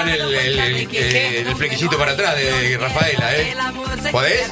hagan el flequillito para atrás de Rafaela, ¿eh? ¿Podés?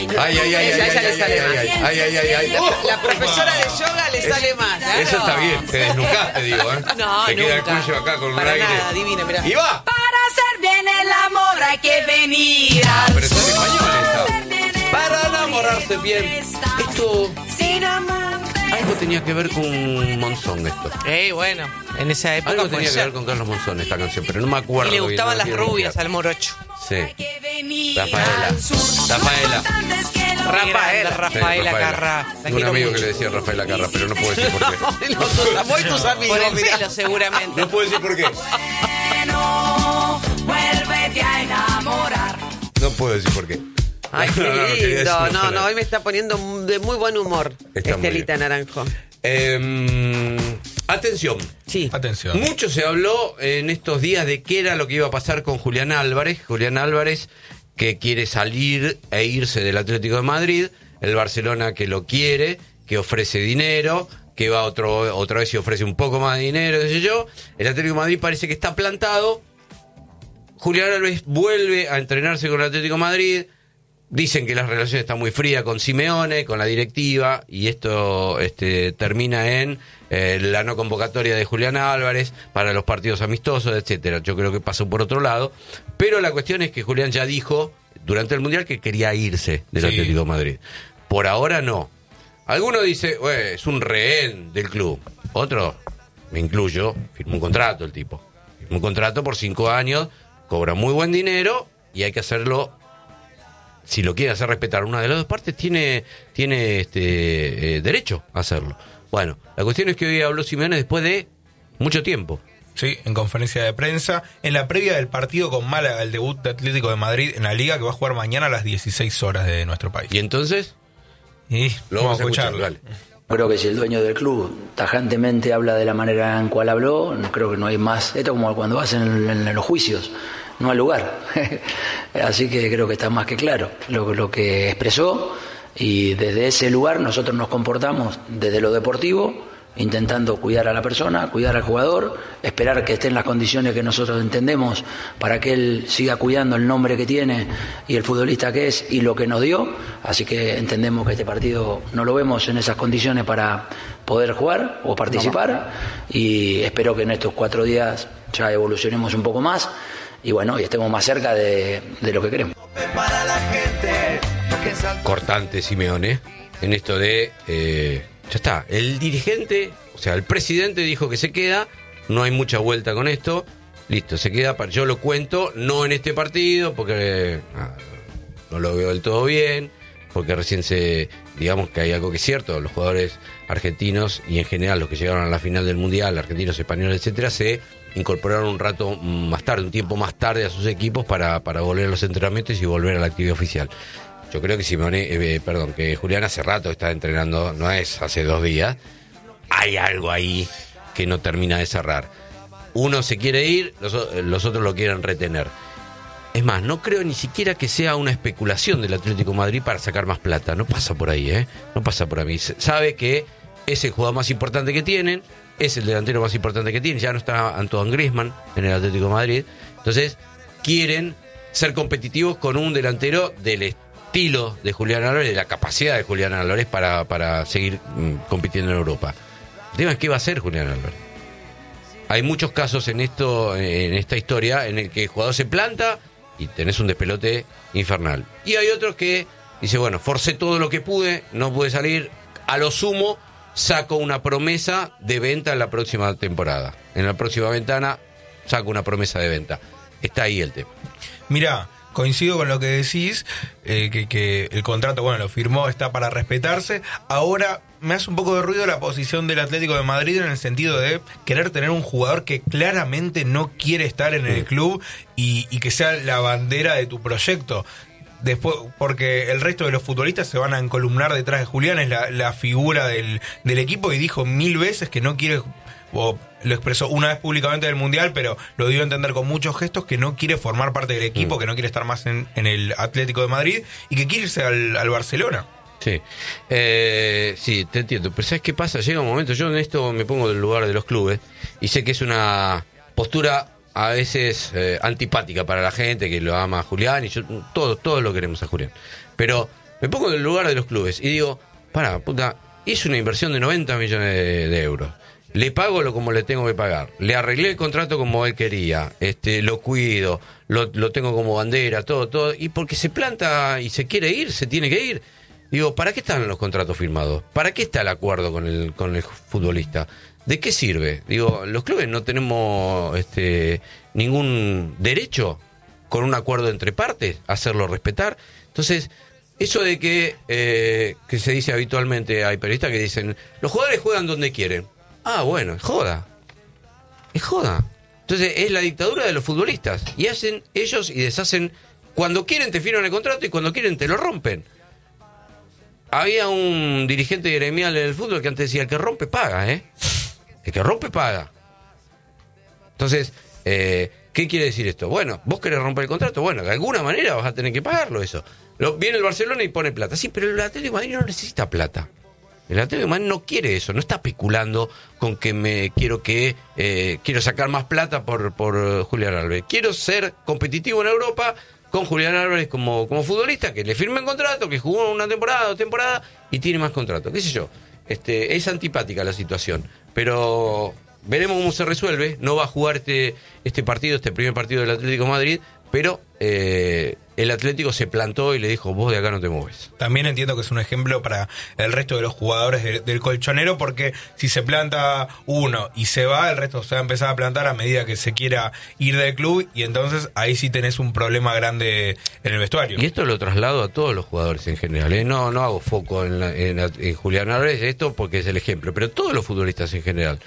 Ay. La profesora de yoga le sale más. Claro. Eso está bien, te desnucaste, digo, ¿eh? No, te queda el nunca. cuello acá con un Para aire. nada, divina, mirá. ¡Y va! Para hacer bien el amor hay que venir al Pero está en sur. español esta. Para Para enamorarse bien. Esto sin amor. algo tenía que ver con Monzón esto. Bueno, en esa época Algo puede tenía que ser. ver con Carlos Monzón esta canción, pero no me acuerdo. Y le bien, gustaban no las quiero rubias bloquear. al morocho. Sí. Que venir Rafaela. al sur. Rafaela. Antes que lo Rafaela, Sí, Rafaela Carrá. La Tengo un quiero amigo mucho. que le decía Rafaela Carrá, pero no puedo decir por qué. Vos y tus amigos. Por el pelo, seguramente. No puedo decir por qué. bueno, vuélvete a enamorar. No puedo decir por qué. Ay, qué No, quería lindo. decirlo No, sola. hoy me está poniendo de muy buen humor. Está muy Estelita Naranjo. Atención. Sí. Atención. Mucho se habló en estos días de qué era lo que iba a pasar con Julián Álvarez. Julián Álvarez, que quiere salir e irse del Atlético de Madrid. El Barcelona que lo quiere, que ofrece dinero, que va otra vez y ofrece un poco más de dinero, qué sé yo. El Atlético de Madrid parece que está plantado. Julián Álvarez vuelve a entrenarse con el Atlético de Madrid. Dicen que la relación está muy fría con Simeone, con la directiva, y esto termina en la no convocatoria de Julián Álvarez para los partidos amistosos, etcétera. Yo creo que pasó por otro lado. Pero la cuestión es que Julián ya dijo durante el Mundial que quería irse del Atlético de Madrid. Por ahora no. Alguno dice, es un rehén del club. Otro, me incluyo, firmó un contrato el tipo. Firmó un contrato por 5 años, cobra muy buen dinero y hay que hacerlo. Si lo quiere hacer respetar una de las dos partes, tiene derecho a hacerlo. Bueno, la cuestión es que hoy habló Simeone después de mucho tiempo. Sí, en conferencia de prensa, en la previa del partido con Málaga, el debut de Atlético de Madrid en la Liga, que va a jugar mañana a las 16 horas de nuestro país. Y entonces, Y lo vamos a escuchar. Dale. Creo que si el dueño del club tajantemente habla de la manera en cual habló, no creo que no hay más. Esto es como cuando vas en los juicios, no hay lugar. Así que creo que está más que claro lo que expresó, y desde ese lugar nosotros nos comportamos desde lo deportivo, intentando cuidar a la persona, cuidar al jugador, esperar que esté en las condiciones que nosotros entendemos para que él siga cuidando el nombre que tiene y el futbolista que es y lo que nos dio. Así que entendemos que este partido no lo vemos en esas condiciones para poder jugar o participar, y espero que en estos 4 días ya evolucionemos un poco más y bueno, y estemos más cerca de lo que queremos. Cortante Simeone en esto de ya está, el dirigente, o sea, el presidente dijo que se queda, no hay mucha vuelta con esto, listo, se queda. Yo lo cuento, no en este partido, porque no lo veo del todo bien, porque recién digamos que hay algo que es cierto, los jugadores argentinos y en general los que llegaron a la final del Mundial, argentinos, españoles, etcétera, se incorporaron un rato más tarde, un tiempo más tarde a sus equipos para volver a los entrenamientos y volver a la actividad oficial. Yo creo que que Julián hace rato está entrenando, no es hace 2 días. Hay algo ahí que no termina de cerrar. Uno se quiere ir, los otros lo quieren retener. Es más, no creo ni siquiera que sea una especulación del Atlético de Madrid para sacar más plata. No pasa por ahí, No pasa por ahí. Sabe que es el jugador más importante que tienen, es el delantero más importante que tienen. Ya no está Antoine Griezmann en el Atlético de Madrid. Entonces, quieren ser competitivos con un delantero del estilo de Julián Álvarez, de la capacidad de Julián Álvarez para seguir compitiendo en Europa. El tema es qué va a hacer Julián Álvarez. Hay muchos casos en esta historia en el que el jugador se planta y tenés un despelote infernal. Y hay otros que dice, bueno, forcé todo lo que pude, no pude salir, a lo sumo saco una promesa de venta en la próxima temporada. En la próxima ventana saco una promesa de venta. Está ahí el tema. Mirá, coincido con lo que decís, que el contrato, bueno, lo firmó, está para respetarse. Ahora me hace un poco de ruido la posición del Atlético de Madrid en el sentido de querer tener un jugador que claramente no quiere estar en el club y que sea la bandera de tu proyecto. Después, porque el resto de los futbolistas se van a encolumnar detrás de Julián, es la figura del equipo, y dijo 1000 veces que no quiere, o lo expresó una vez públicamente del Mundial, pero lo dio a entender con muchos gestos, que no quiere formar parte del equipo, que no quiere estar más en el Atlético de Madrid y que quiere irse al Barcelona. Sí, sí, te entiendo, pero ¿sabes qué pasa? Llega un momento, yo en esto me pongo del lugar de los clubes y sé que es una postura a veces antipática para la gente que lo ama a Julián, y yo todos lo queremos a Julián. Pero me pongo en el lugar de los clubes y digo, puta, hice una inversión de 90 millones de euros. Le pago como le tengo que pagar. Le arreglé el contrato como él quería. Lo cuido, lo tengo como bandera, todo. Y porque se planta y se quiere ir, se tiene que ir. Digo, ¿para qué están los contratos firmados? ¿Para qué está el acuerdo con el futbolista? ¿De qué sirve? Digo, los clubes no tenemos ningún derecho con un acuerdo entre partes a hacerlo respetar. Entonces, eso de que se dice habitualmente, hay periodistas que dicen, los jugadores juegan donde quieren. Bueno, es joda. Es joda. Entonces, es la dictadura de los futbolistas. Y hacen ellos y deshacen. Cuando quieren te firman el contrato y cuando quieren te lo rompen. Había un dirigente gremial en el fútbol que antes decía, el que rompe paga, El que rompe paga. Entonces, ¿qué quiere decir esto? Bueno, vos querés romper el contrato, bueno, de alguna manera vas a tener que pagarlo eso. Viene el Barcelona y pone plata. Sí, pero el Atlético de Madrid no necesita plata. El Atlético de Madrid no quiere eso, no está especulando con que quiero sacar más plata por Julián Álvarez. Quiero ser competitivo en Europa con Julián Álvarez como futbolista, que le firme un contrato, que jugó una temporada, 2 temporadas y tiene más contrato. ¿Qué sé yo? Es antipática la situación, pero veremos cómo se resuelve. No va a jugar este primer partido del Atlético de Madrid, pero el Atlético se plantó y le dijo, vos de acá no te mueves. También entiendo que es un ejemplo para el resto de los jugadores del colchonero, porque si se planta uno y se va, el resto se va a empezar a plantar a medida que se quiera ir del club, y entonces ahí sí tenés un problema grande en el vestuario. Y esto lo traslado a todos los jugadores en general, No hago foco en Julián Álvarez, esto porque es el ejemplo, pero todos los futbolistas en general.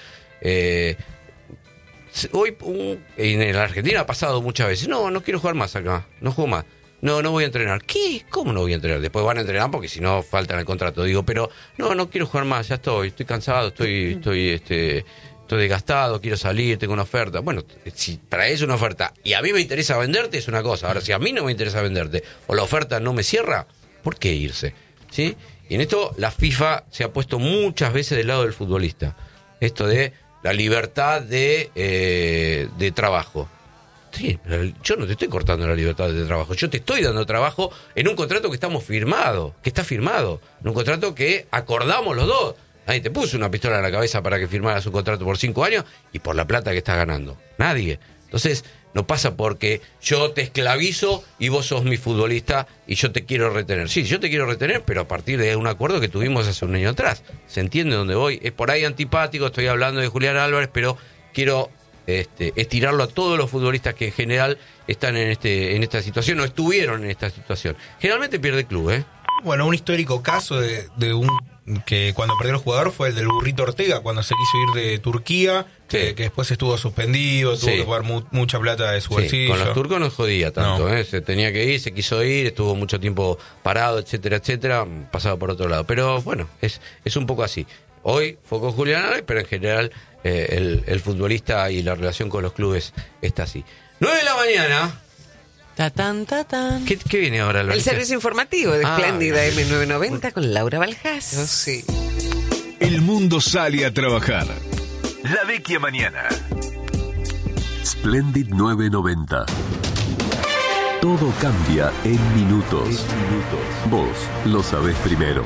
Hoy en la Argentina ha pasado muchas veces, no quiero jugar más acá, no juego más. No voy a entrenar. ¿Qué? ¿Cómo no voy a entrenar? Después van a entrenar porque si no faltan el contrato. Digo, pero no quiero jugar más, ya estoy cansado, estoy desgastado, quiero salir, tengo una oferta. Bueno, si para eso una oferta y a mí me interesa venderte es una cosa. Ahora, si a mí no me interesa venderte o la oferta no me cierra, ¿por qué irse? ¿Sí? Y en esto la FIFA se ha puesto muchas veces del lado del futbolista. Esto de la libertad de trabajo. Sí, pero yo no te estoy cortando la libertad de trabajo, yo te estoy dando trabajo en un contrato que está firmado, en un contrato que acordamos los dos. Nadie te puso una pistola en la cabeza para que firmaras un contrato por 5 años y por la plata que estás ganando. Nadie. Entonces, no pasa porque yo te esclavizo y vos sos mi futbolista y yo te quiero retener. Sí, yo te quiero retener, pero a partir de un acuerdo que tuvimos hace un año atrás. ¿Se entiende dónde voy? Es por ahí antipático, estoy hablando de Julián Álvarez, pero quiero estirarlo a todos los futbolistas que en general están en esta situación o estuvieron en esta situación. Generalmente pierde el club, Bueno, un histórico caso de un que cuando perdió el jugador fue el del Burrito Ortega, cuando se quiso ir de Turquía, sí, que después estuvo suspendido, tuvo que pagar mucha plata de su bolsillo. Con los turcos no jodía tanto, se tenía que ir, se quiso ir, estuvo mucho tiempo parado, etcétera, pasaba por otro lado. Pero bueno, es un poco así. Hoy fue con Julián Álvarez, pero en general el futbolista y la relación con los clubes está así. 9 de la mañana. Tatán. ¿Qué viene ahora, Lorena? El servicio informativo de Espléndida M990 con Laura Baljas. Sí. El mundo sale a trabajar. La vecchia mañana. Splendid 990. Todo cambia en minutos. Vos lo sabés primero.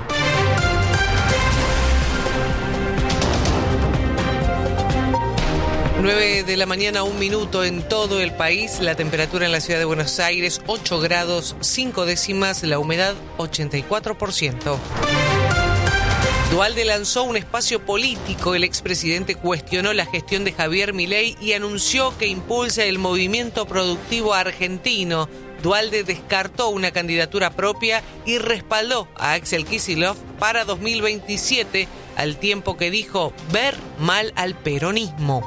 9 de la mañana, 1 minuto en todo el país. La temperatura en la ciudad de Buenos Aires, 8 grados, 5 décimas. La humedad, 84%. Duhalde lanzó un espacio político. El expresidente cuestionó la gestión de Javier Milei y anunció que impulsa el movimiento productivo argentino. Duhalde descartó una candidatura propia y respaldó a Axel Kicillof para 2027, al tiempo que dijo ver mal al peronismo.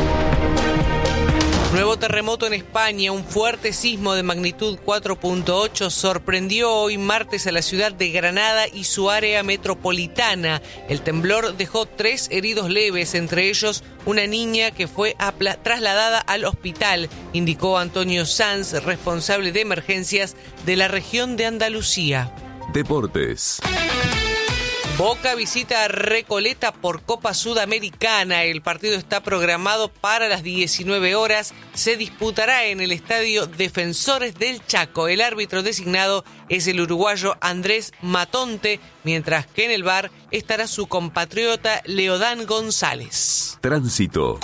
Nuevo terremoto en España. Un fuerte sismo de magnitud 4.8 sorprendió hoy martes a la ciudad de Granada y su área metropolitana. El temblor dejó 3 heridos leves, entre ellos una niña que fue trasladada al hospital, indicó Antonio Sanz, responsable de emergencias de la región de Andalucía. Deportes. Boca visita a Recoleta por Copa Sudamericana. El partido está programado para las 19 horas. Se disputará en el estadio Defensores del Chaco. El árbitro designado es el uruguayo Andrés Matonte, mientras que en el VAR estará su compatriota Leodán González. Tránsito.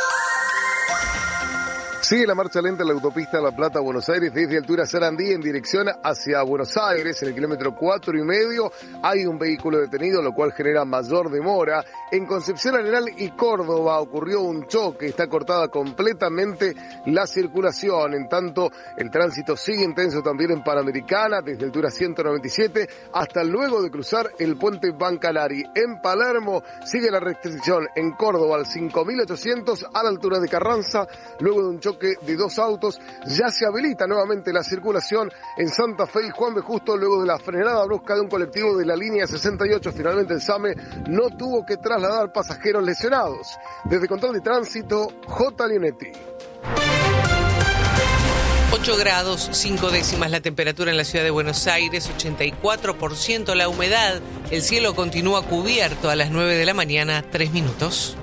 Sigue la marcha lenta en la autopista La Plata-Buenos Aires desde altura Sarandí en dirección hacia Buenos Aires. En el kilómetro 4,5 hay un vehículo detenido, lo cual genera mayor demora. En Concepción Arenal y Córdoba ocurrió un choque, está cortada completamente la circulación. En tanto, el tránsito sigue intenso también en Panamericana, desde altura 197 hasta luego de cruzar el puente Bancalari. En Palermo sigue la restricción en Córdoba al 5800 a la altura de Carranza, luego de un choque de dos autos. Ya se habilita nuevamente la circulación en Santa Fe y Juan B. Justo luego de la frenada brusca de un colectivo de la línea 68. Finalmente el SAME no tuvo que trasladar pasajeros lesionados. Desde Control de Tránsito, J. Leonetti. 8 grados, 5 décimas la temperatura en la ciudad de Buenos Aires, 84% la humedad. El cielo continúa cubierto a las 9 de la mañana, 3 minutos.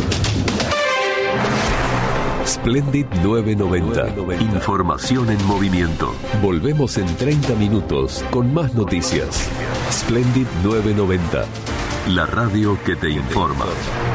Splendid 990. Información en movimiento. Volvemos en 30 minutos con más noticias. Splendid 990. La radio que te informa.